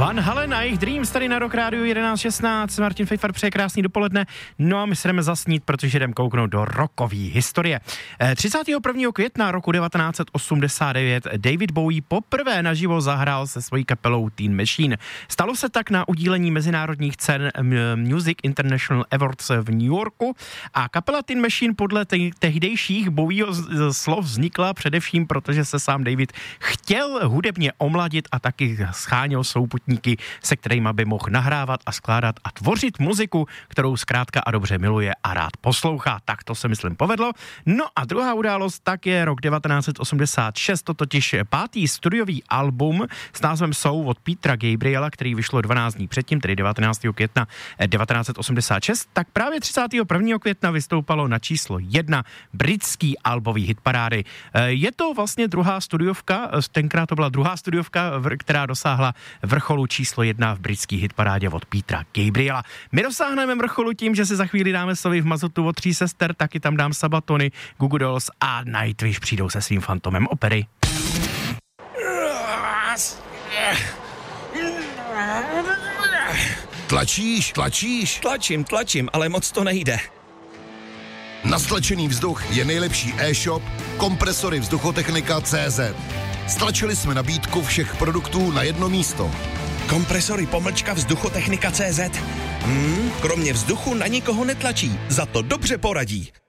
Van Halen a jejich Dreams tady na Rock Radio 11.16. Martin Fejfar přeje krásný dopoledne. No a my se jdeme zasnít, protože jdeme kouknout do rockové historie. 31. května roku 1989 David Bowie poprvé naživo zahrál se svojí kapelou Teen Machine. Stalo se tak na udílení mezinárodních cen Music International Awards v New Yorku a kapela Teen Machine podle tehdejších Bowieho slov vznikla především, protože se sám David chtěl hudebně omladit a taky scháněl souputníky, se kterými by mohl nahrávat a skládat a tvořit muziku, kterou zkrátka a dobře miluje a rád poslouchá. Tak to se myslím povedlo. No a druhá událost tak je rok 1986, to totiž 5. studiový album s názvem Soul od Petra Gabriela, který vyšlo 12 dní předtím, tedy 19. května 1986, tak právě 31. května vystoupalo na číslo 1 britský albový hitparády. Je to vlastně druhá studiovka, tenkrát to byla druhá studiovka, která dosáhla vrcholu číslo 1 v britský hitparádě od Petra Gabriela. My dosáhneme vrcholu tím, že si za chvíli dáme slovy v mazotu od 3 sester, taky tam dám Sabatony, Goo Goo Dolls a Nightwish přijdou se svým Fantomem opery. Tlačíš? Tlačím, ale moc to nejde. Na stlačený vzduch je nejlepší e-shop Kompresory Vzduchotechnika.cz. Stlačili jsme nabídku všech produktů na jedno místo. Kompresory _vzduchotechnika.cz. Kromě vzduchu na nikoho netlačí, za to dobře poradí.